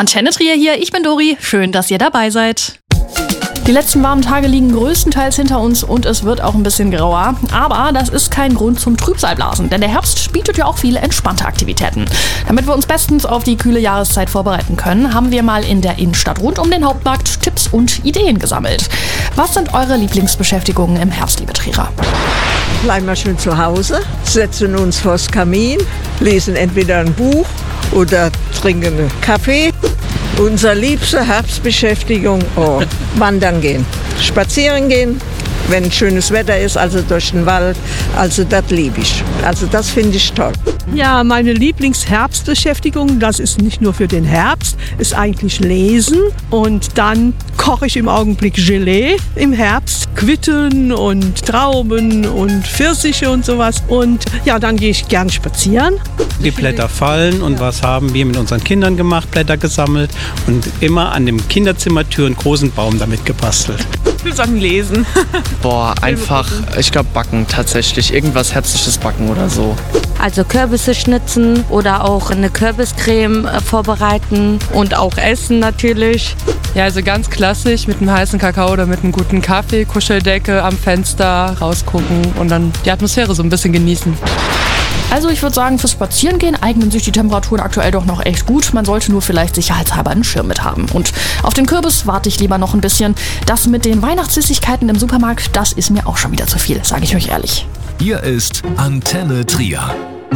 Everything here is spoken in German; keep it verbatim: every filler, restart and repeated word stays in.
Antenne Trier hier, ich bin Dori. Schön, dass ihr dabei seid. Die letzten warmen Tage liegen größtenteils hinter uns und es wird auch ein bisschen grauer. Aber das ist kein Grund zum Trübsalblasen, denn der Herbst bietet ja auch viele entspannte Aktivitäten. Damit wir uns bestens auf die kühle Jahreszeit vorbereiten können, haben wir mal in der Innenstadt rund um den Hauptmarkt Tipps und Ideen gesammelt. Was sind eure Lieblingsbeschäftigungen im Herbst, liebe Trierer? Bleiben wir schön zu Hause, setzen uns vors Kamin, lesen entweder ein Buch oder trinken einen Kaffee. Unsere liebste Herbstbeschäftigung, oh, wandern gehen, spazieren gehen, wenn schönes Wetter ist, also durch den Wald, also das liebe ich. Also das finde ich toll. Ja, meine Lieblingsherbstbeschäftigung, das ist nicht nur für den Herbst, ist eigentlich Lesen und dann koche ich im Augenblick Gelee im Herbst, Quitten und Trauben und Pfirsiche und sowas und ja, dann gehe ich gern spazieren. Die Blätter fallen und was haben wir mit unseren Kindern gemacht, Blätter gesammelt und immer an dem Kinderzimmertür einen großen Baum damit gebastelt. Ich würde sagen lesen. Boah, einfach, ich glaube backen tatsächlich, irgendwas Herbstliches backen oder so. Also Kürbisse schnitzen oder auch eine Kürbiscreme äh, vorbereiten und auch essen natürlich. Ja, also ganz klassisch mit einem heißen Kakao oder mit einem guten Kaffee, Kuscheldecke am Fenster, rausgucken und dann die Atmosphäre so ein bisschen genießen. Also ich würde sagen, fürs Spazierengehen eignen sich die Temperaturen aktuell doch noch echt gut. Man sollte nur vielleicht sicherheitshalber einen Schirm mit haben. Und auf den Kürbis warte ich lieber noch ein bisschen. Das mit den Weihnachtssüßigkeiten im Supermarkt, das ist mir auch schon wieder zu viel, sage ich euch ehrlich. Hier ist Antenne Trier.